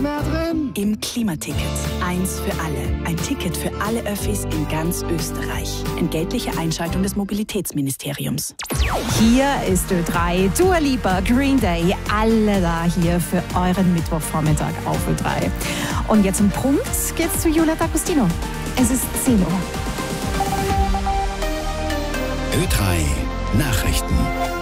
mehr drin. Im Klimaticket. Eins für alle. Ein Ticket für alle Öffis in ganz Österreich. Entgeltliche Einschaltung des Mobilitätsministeriums. Hier ist Ö3, Dua Lipa, Green Day, alle da hier für euren Mittwochvormittag auf Ö3. Und jetzt im Punkt geht's zu Julia D'Agostino. Es ist 10 Uhr. Ö3 Nachrichten.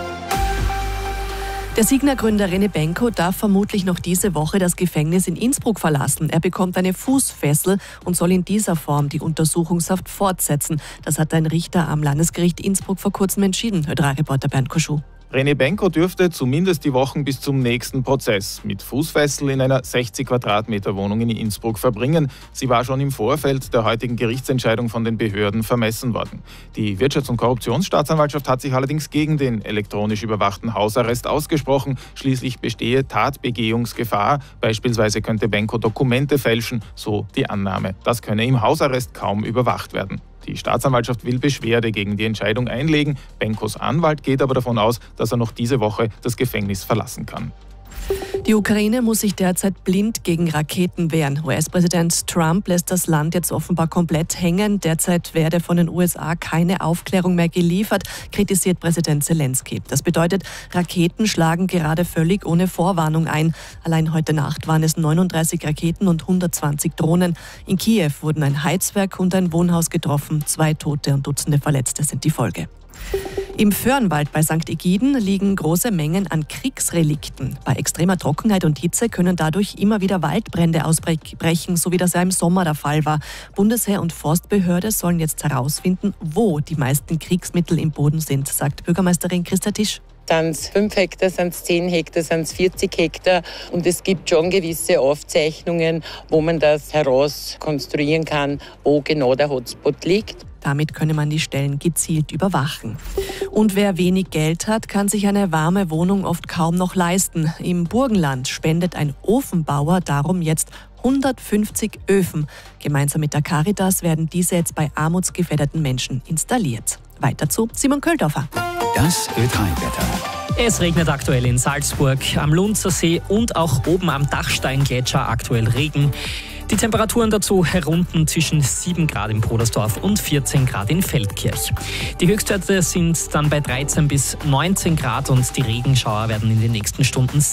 Der Signa-Gründer René Benko darf vermutlich noch diese Woche das Gefängnis in Innsbruck verlassen. Er bekommt eine Fußfessel und soll in dieser Form die Untersuchungshaft fortsetzen. Das hat ein Richter am Landesgericht Innsbruck vor kurzem entschieden. Ö3-Reporter Bernd Koschuh. René Benko dürfte zumindest die Wochen bis zum nächsten Prozess mit Fußfessel in einer 60 Quadratmeter Wohnung in Innsbruck verbringen. Sie war schon im Vorfeld der heutigen Gerichtsentscheidung von den Behörden vermessen worden. Die Wirtschafts- und Korruptionsstaatsanwaltschaft hat sich allerdings gegen den elektronisch überwachten Hausarrest ausgesprochen. Schließlich bestehe Tatbegehungsgefahr. Beispielsweise könnte Benko Dokumente fälschen, so die Annahme. Das könne im Hausarrest kaum überwacht werden. Die Staatsanwaltschaft will Beschwerde gegen die Entscheidung einlegen. Benkos Anwalt geht aber davon aus, dass er noch diese Woche das Gefängnis verlassen kann. Die Ukraine muss sich derzeit blind gegen Raketen wehren. US-Präsident Trump lässt das Land jetzt offenbar komplett hängen. Derzeit werde von den USA keine Aufklärung mehr geliefert, kritisiert Präsident Zelensky. Das bedeutet, Raketen schlagen gerade völlig ohne Vorwarnung ein. Allein heute Nacht waren es 39 Raketen und 120 Drohnen. In Kiew wurden ein Heizwerk und ein Wohnhaus getroffen. 2 Tote und Dutzende Verletzte sind die Folge. Im Föhrenwald bei St. Egiden liegen große Mengen an Kriegsrelikten. Bei extremer Trockenheit und Hitze können dadurch immer wieder Waldbrände ausbrechen, so wie das ja im Sommer der Fall war. Bundesheer und Forstbehörde sollen jetzt herausfinden, wo die meisten Kriegsmittel im Boden sind, sagt Bürgermeisterin Christa Tisch. Sind es 5 Hektar, sind es 10 Hektar, sind es 40 Hektar. Und es gibt schon gewisse Aufzeichnungen, wo man das herauskonstruieren kann, wo genau der Hotspot liegt. Damit könne man die Stellen gezielt überwachen. Und wer wenig Geld hat, kann sich eine warme Wohnung oft kaum noch leisten. Im Burgenland spendet ein Ofenbauer darum jetzt 150 Öfen. Gemeinsam mit der Caritas werden diese jetzt bei armutsgefährdeten Menschen installiert. Weiter zu Simon Köldorfer. Das Ö3-Wetter. Es regnet aktuell in Salzburg, am Lunzer See und auch oben am Dachsteingletscher aktuell Regen. Die Temperaturen dazu herunten zwischen 7 Grad in Podersdorf und 14 Grad in Feldkirch. Die Höchstwerte sind dann bei 13 bis 19 Grad und die Regenschauer werden in den nächsten Stunden